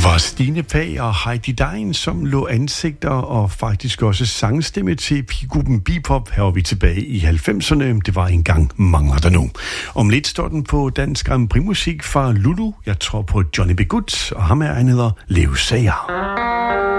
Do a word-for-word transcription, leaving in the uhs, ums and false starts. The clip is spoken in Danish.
Det var Stine Pag og Heidi Dein, som lå ansigter og faktisk også sangstemme til pigegruppen Bebop. Her var vi tilbage i halvfemserne. Det var engang mangler der nu. Om lidt står den på dansk Grand Prix musik fra Lulu. Jeg tror på Johnny B. Good, og ham er, han hedder Leo Sager.